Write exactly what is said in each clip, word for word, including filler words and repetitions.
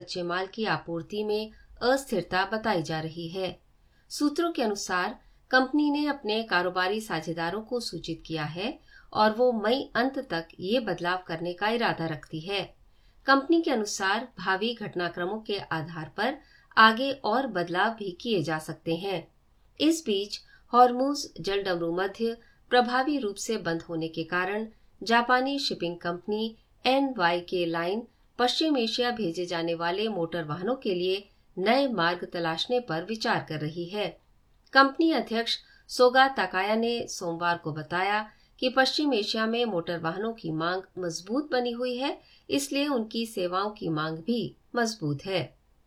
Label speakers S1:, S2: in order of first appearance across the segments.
S1: कच्चे माल की आपूर्ति में अस्थिरता बताई जा रही है। सूत्रों के अनुसार कंपनी ने अपने कारोबारी साझेदारों को सूचित किया है और वो मई अंत तक ये बदलाव करने का इरादा रखती है। कंपनी के अनुसार भावी घटनाक्रमों के आधार पर आगे और बदलाव भी किए जा सकते हैं। इस बीच हॉर्मुज जलडमरू मध्य प्रभावी रूप से बंद होने के कारण जापानी शिपिंग कंपनी एन वाई के लाइन पश्चिम एशिया भेजे जाने वाले मोटर वाहनों के लिए नए मार्ग तलाशने पर विचार कर रही है। कंपनी अध्यक्ष सोगा ताकाया ने सोमवार को बताया कि पश्चिम एशिया में मोटर वाहनों की मांग मजबूत बनी हुई है, इसलिए उनकी सेवाओं की मांग भी मजबूत है।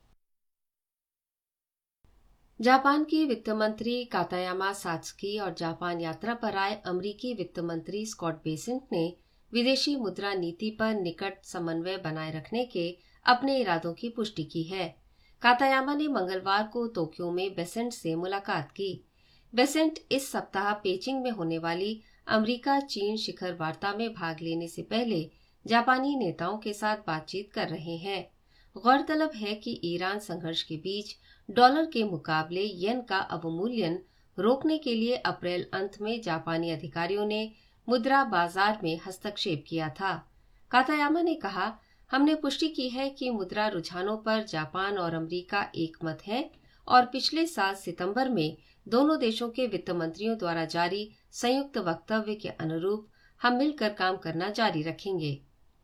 S1: जापान की वित्त मंत्री कातायामा सात्सुकी और जापान यात्रा पर आए अमेरिकी वित्त मंत्री स्कॉट बेसेंट ने विदेशी मुद्रा नीति पर निकट समन्वय बनाए रखने के अपने इरादों की पुष्टि की है। कातायामा ने मंगलवार को टोक्यो में बेसेंट से मुलाकात की। बेसेंट इस सप्ताह पेचिंग में होने वाली अमेरिका चीन शिखर वार्ता में भाग लेने से पहले जापानी नेताओं के साथ बातचीत कर रहे हैं। गौरतलब है कि ईरान संघर्ष के बीच डॉलर के मुकाबले येन का अवमूल्यन रोकने के लिए अप्रैल अंत में जापानी अधिकारियों ने मुद्रा बाजार में हस्तक्षेप किया था। कातायामा ने कहा, हमने पुष्टि की है कि मुद्रा रुझानों पर जापान और अमेरिका एकमत है और पिछले साल सितंबर में दोनों देशों के वित्त मंत्रियों द्वारा जारी संयुक्त वक्तव्य के अनुरूप हम मिलकर काम करना जारी रखेंगे।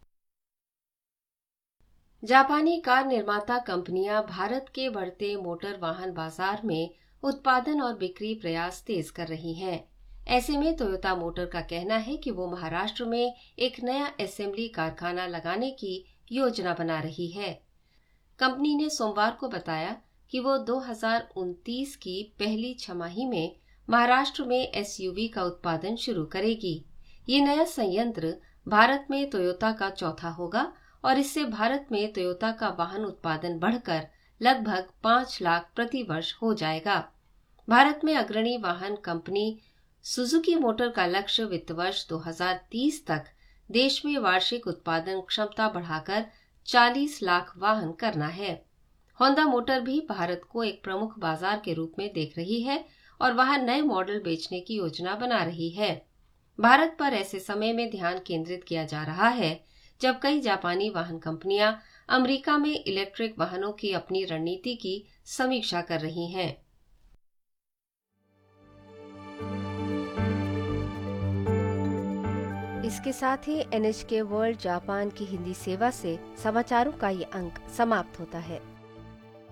S1: जापानी कार निर्माता कंपनियां भारत के बढ़ते मोटर वाहन बाजार में उत्पादन और बिक्री प्रयास तेज कर रही हैं। ऐसे में टोयोटा मोटर का कहना है कि वो महाराष्ट्र में एक नया असेंबली कारखाना लगाने की योजना बना रही है। कंपनी ने सोमवार को बताया कि वो दो हज़ार उनतीस की पहली छमाही में महाराष्ट्र में एसयूवी का उत्पादन शुरू करेगी। ये नया संयंत्र भारत में टोयोटा का चौथा होगा और इससे भारत में टोयोटा का वाहन उत्पादन बढ़कर लगभग पाँच लाख प्रति वर्ष हो जाएगा। भारत में अग्रणी वाहन कंपनी सुजुकी मोटर का लक्ष्य वित्त वर्ष दो हज़ार तीस तक देश में वार्षिक उत्पादन क्षमता बढ़ाकर चालीस लाख वाहन करना है। होंडा मोटर भी भारत को एक प्रमुख बाजार के रूप में देख रही है और वहां नए मॉडल बेचने की योजना बना रही है। भारत पर ऐसे समय में ध्यान केंद्रित किया जा रहा है जब कई जापानी वाहन कंपनियां अमेरिका में इलेक्ट्रिक वाहनों की अपनी रणनीति की समीक्षा कर रही हैं। इसके साथ ही एन एच के वर्ल्ड जापान की हिंदी सेवा से समाचारों का ये अंक समाप्त होता है।